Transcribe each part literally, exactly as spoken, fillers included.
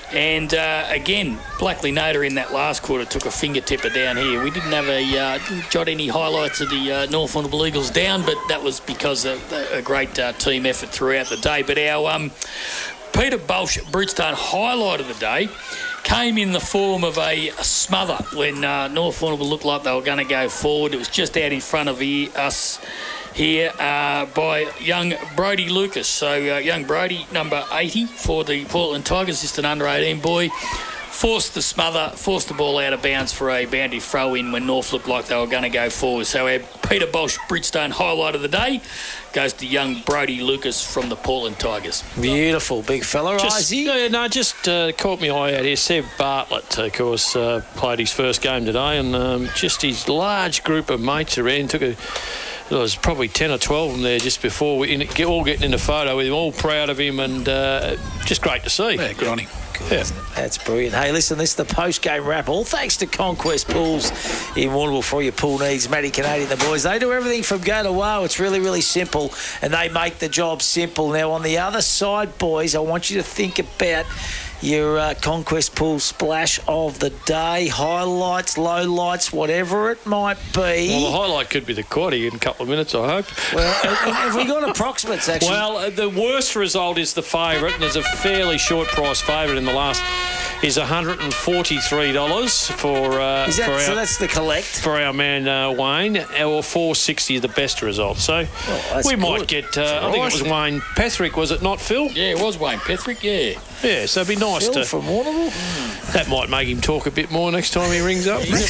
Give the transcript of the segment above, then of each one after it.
And uh, again, Blackley Noda in that last quarter took a finger tipper down here. We didn't have a uh, didn't jot any highlights of the uh, North Warrnambool Eagles down, but that was because of a great uh, team effort throughout the day. But our um, Peter Bolsh Bridgestone highlight of the day came in the form of a, a smother when uh, North Warrnambool looked like they were going to go forward. It was just out in front of he, us here uh, by young Brody Lucas. So uh, young Brody, number eighty for the Portland Tigers, just an under eighteen boy, forced the smother, forced the ball out of bounds for a boundary throw in when North looked like they were going to go forward. So our Peter Bolsh Bridgestone highlight of the day goes to young Brody Lucas from the Portland Tigers. Beautiful big fella, just, no, no, just uh, caught me eye out here. Seb Bartlett, of course, uh, played his first game today, and um, just his large group of mates around. Took a There was probably ten or twelve of them there just before we in, all getting in a photo with him, all proud of him, and uh, just great to see. Yeah, good on him. Yeah. That's brilliant. Hey, listen, this is the post-game wrap. All thanks to Conquest Pools in Warrnambool for all your pool needs. Matty Canadian, the boys, they do everything from go to wow. It's really, really simple, and they make the job simple. Now, on the other side, boys, I want you to think about your uh, Conquest Pool splash of the day, highlights, lowlights, whatever it might be. Well, the highlight could be the quaddy in a couple of minutes, I hope. Well, have we got approximates, actually? Well, uh, the worst result is the favourite, and there's a fairly short price favourite in the last, is one hundred forty-three dollars for, uh, is that, for our, so that's the collect? For our man uh, Wayne, or four sixty is the best result. So well, we good. might get, uh, I think it was Wayne Petherick, was it not, Phil? Yeah, it was Wayne Petherick, yeah. Yeah, so it'd be nice Phil to... from Warrnambool? Mm. That might make him talk a bit more next time he rings up. He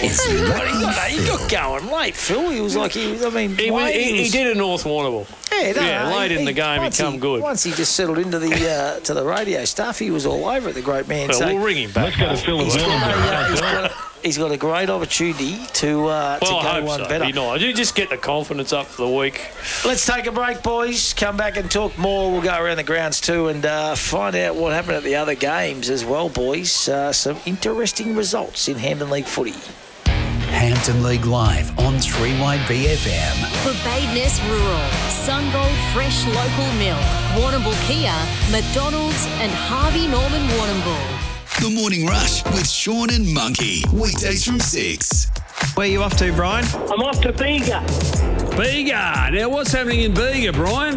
got, he got going late, Phil. He was like, he was, I mean... He, Wayne, he, he, was, he did at North Warrnambool. Yeah, no, yeah no, late he, in the game, he come he, good. Once he just settled into the uh, to the radio stuff, he was all over it, the great man. Well, so we'll ring him back. Let's go to Phil he's, as got well. a, uh, he's, got a, he's got a great opportunity to, uh, well, to go I hope one so. better. Be nice. You just get the confidence up for the week. Let's take a break, boys. Come back and talk more. We'll go around the grounds too and uh, find out what happened at the other games as well, boys. Uh, some interesting results in Hampton League footy. Hampton League Live on three Y B F M. For Badeness Rural, Sungold Fresh Local Milk, Warrnambool Kia, McDonald's and Harvey Norman Warrnambool. The Morning Rush with Sean and Monkey. Weekdays from six. Where are you off to, Brian? I'm off to Bega. Bega. Now, what's happening in Bega, Brian?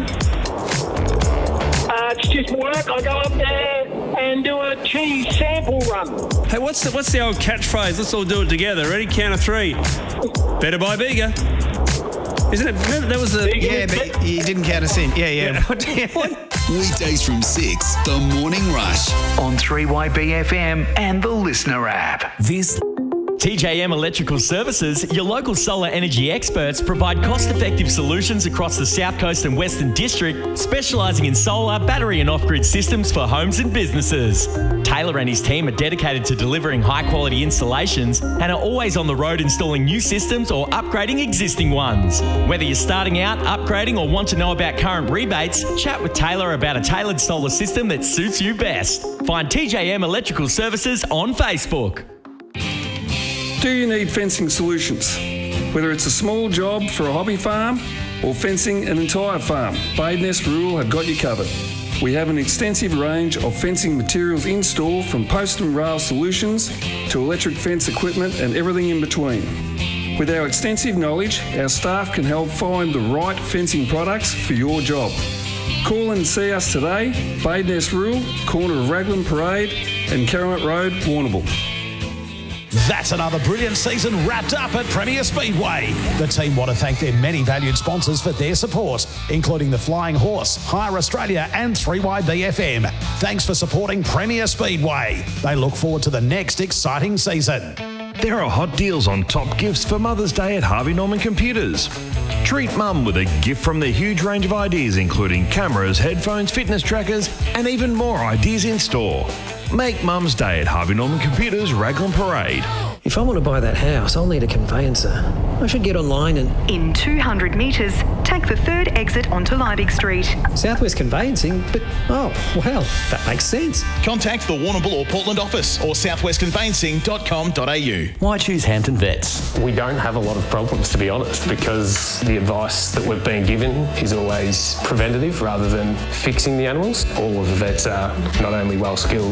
Uh, it's just work. I go up there and do a cheese sample run. Hey, what's the what's the old catchphrase? Let's all do it together. Ready? Count of three. Better buy Bega. Isn't it? That was the... Yeah, but you didn't count us in. Yeah, yeah. Weekdays from six, The Morning Rush. On three Y B F M and the Listener app. This... T J M Electrical Services, your local solar energy experts, provide cost-effective solutions across the South Coast and Western District, specialising in solar, battery and off-grid systems for homes and businesses. Taylor and his team are dedicated to delivering high-quality installations and are always on the road installing new systems or upgrading existing ones. Whether you're starting out, upgrading or want to know about current rebates, chat with Taylor about a tailored solar system that suits you best. Find T J M Electrical Services on Facebook. Do you need fencing solutions? Whether it's a small job for a hobby farm or fencing an entire farm, Badeness Rural have got you covered. We have an extensive range of fencing materials in store, from post and rail solutions to electric fence equipment and everything in between. With our extensive knowledge, our staff can help find the right fencing products for your job. Call in and see us today, Badeness Rural, corner of Raglan Parade and Karamat Road, Warrnambool. That's another brilliant season wrapped up at Premier Speedway. The team want to thank their many valued sponsors for their support, including the Flying Horse, Hire Australia and three Y B F M. Thanks for supporting Premier Speedway. They look forward to the next exciting season. There are hot deals on top gifts for Mother's Day at Harvey Norman Computers. Treat Mum with a gift from their huge range of ideas, including cameras, headphones, fitness trackers, and even more ideas in store. Make Mum's Day at Harvey Norman Computers, Raglan Parade. If I want to buy that house, I'll need a conveyancer. I should get online and... In two hundred metres, take the third exit onto Liebig Street. Southwest Conveyancing? But, oh, well, that makes sense. Contact the Warrnambool or Portland office or southwest conveyancing dot com dot a u. Why choose Hampton Vets? We don't have a lot of problems, to be honest, because the advice that we've been given is always preventative rather than fixing the animals. All of the vets are not only well skilled,